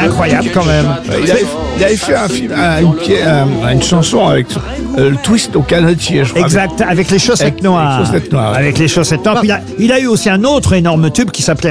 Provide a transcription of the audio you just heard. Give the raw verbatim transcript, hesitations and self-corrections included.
incroyable quand même. Il avait, il avait fait un film, un- une, un- une chanson avec euh, le twist au canotier, je crois. Exact, avec les chaussettes Avec les noires. chaussettes noires. Avec les chaussettes noires. Puis il a, il a eu aussi un autre énorme tube qui s'appelait